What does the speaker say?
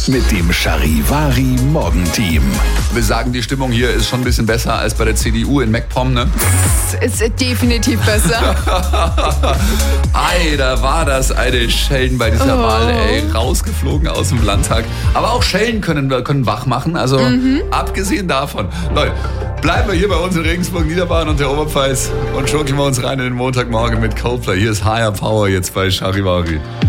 mit dem Charivari Morgenteam. Wir sagen, die Stimmung hier ist schon ein bisschen besser als bei der CDU in MacPom, ne? Es ist definitiv besser. Ei, da war das eine Schellen bei dieser Wahl, ey. Rausgeflogen aus dem Landtag. Aber auch Schellen können wach machen, also abgesehen davon. Leute, bleiben wir hier bei uns in Regensburg, Niederbayern und der Oberpfalz und schurken wir uns rein in den Montagmorgen mit Coldplay. Hier ist Higher Power jetzt bei Charivari.